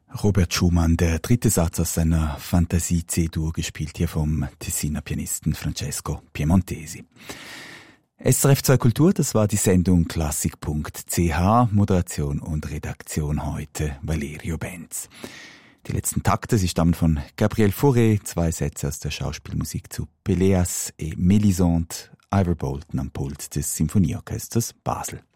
Robert Schumann, der dritte Satz aus seiner Fantasie C-Dur, gespielt hier vom Tessiner Pianisten Francesco Piemontesi. SRF 2 Kultur, das war die Sendung klassik.ch, Moderation und Redaktion heute Valerio Benz. Die letzten Takte, sie stammen von Gabriel Fauré, 2 Sätze aus der Schauspielmusik zu Péléas et Mélisande, Ivor Bolton am Pult des Symphonieorchesters Basel.